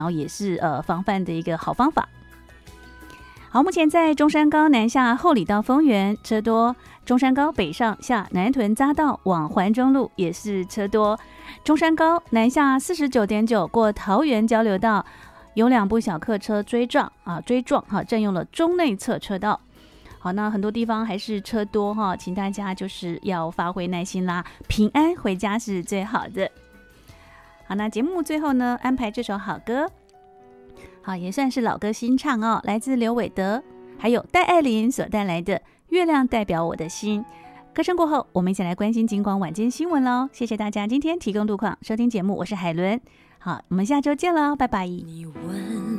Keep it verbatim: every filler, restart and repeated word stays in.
然后也是呃防范的一个好方法。好，目前在中山高南下后里到丰原车多，中山高北上下南屯匝道往环中路也是车多，中山高南下 四十九点九 过桃园交流道有两部小客车追撞啊追撞哈、啊，占用了中内侧车道。好，那很多地方还是车多哈，请大家就是要发挥耐心啦，平安回家是最好的。好，那节目最后呢，安排这首好歌，好，也算是老歌新唱哦，来自刘伟德还有戴爱玲所带来的《月亮代表我的心》。歌声过后，我们一起来关心警广晚间新闻喽。谢谢大家今天提供路况收听节目，我是海伦。好，我们下周见喽，拜拜。 你问